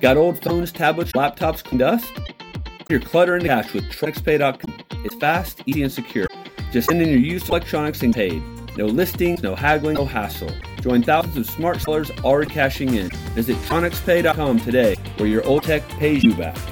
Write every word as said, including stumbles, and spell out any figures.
Got old phones, tablets, laptops, clean dust? Your clutter into cash with TronixPay dot com. It's fast, easy, and secure. Just send in your used electronics and paid. No listings, no haggling, no hassle. Join thousands of smart sellers already cashing in. Visit TronixPay dot com today, where your old tech pays you back.